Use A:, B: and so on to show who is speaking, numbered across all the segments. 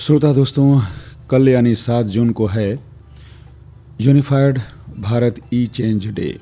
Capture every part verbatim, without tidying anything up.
A: श्रोता दोस्तों, कल यानी सात जून को है यूनिफाइड भारत ई चेंज डे,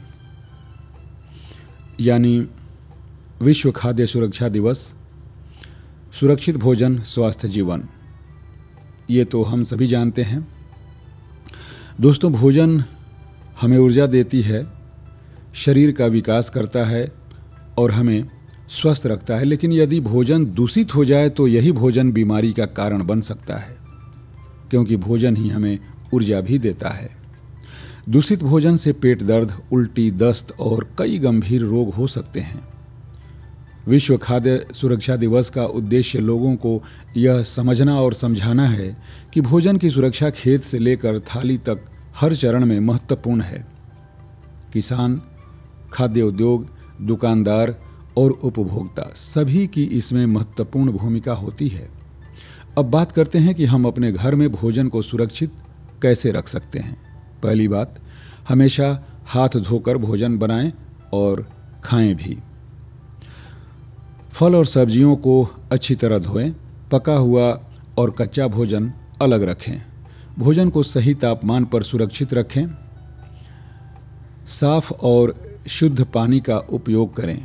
A: यानी विश्व खाद्य सुरक्षा दिवस। सुरक्षित भोजन स्वस्थ जीवन, ये तो हम सभी जानते हैं। दोस्तों, भोजन हमें ऊर्जा देती है, शरीर का विकास करता है और हमें स्वस्थ रखता है। लेकिन यदि भोजन दूषित हो जाए तो यही भोजन बीमारी का कारण बन सकता है, क्योंकि भोजन ही हमें ऊर्जा भी देता है। दूषित भोजन से पेट दर्द, उल्टी, दस्त और कई गंभीर रोग हो सकते हैं। विश्व खाद्य सुरक्षा दिवस का उद्देश्य लोगों को यह समझना और समझाना है कि भोजन की सुरक्षा खेत से लेकर थाली तक हर चरण में महत्वपूर्ण है। किसान, खाद्य उद्योग, दुकानदार और उपभोक्ता सभी की इसमें महत्वपूर्ण भूमिका होती है। अब बात करते हैं कि हम अपने घर में भोजन को सुरक्षित कैसे रख सकते हैं। पहली बात, हमेशा हाथ धोकर भोजन बनाएं और खाएं भी। फल और सब्जियों को अच्छी तरह धोएं, पका हुआ और कच्चा भोजन अलग रखें। भोजन को सही तापमान पर सुरक्षित रखें। साफ और शुद्ध पानी का उपयोग करें।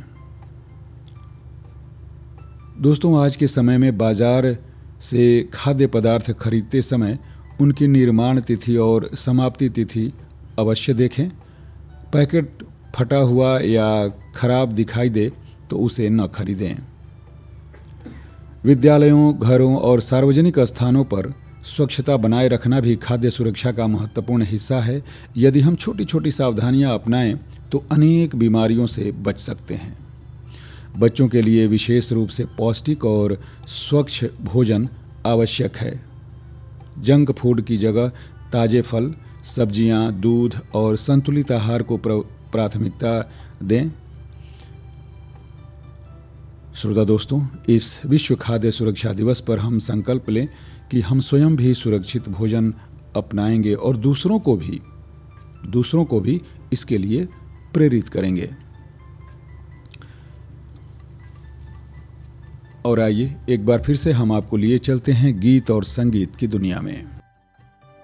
A: दोस्तों, आज के समय में बाजार से खाद्य पदार्थ खरीदते समय उनकी निर्माण तिथि और समाप्ति तिथि अवश्य देखें। पैकेट फटा हुआ या खराब दिखाई दे तो उसे न खरीदें। विद्यालयों, घरों और सार्वजनिक स्थानों पर स्वच्छता बनाए रखना भी खाद्य सुरक्षा का महत्वपूर्ण हिस्सा है। यदि हम छोटी छोटी सावधानियां अपनाएं तो अनेक बीमारियों से बच सकते हैं। बच्चों के लिए विशेष रूप से पौष्टिक और स्वच्छ भोजन आवश्यक है। जंक फूड की जगह ताज़े फल, सब्जियां, दूध और संतुलित आहार को प्राथमिकता दें। श्रोता दोस्तों, इस विश्व खाद्य सुरक्षा दिवस पर हम संकल्प लें कि हम स्वयं भी सुरक्षित भोजन अपनाएंगे और दूसरों को भी दूसरों को भी इसके लिए प्रेरित करेंगे। और आइए एक बार फिर से हम आपको लिए चलते हैं गीत और संगीत की दुनिया में।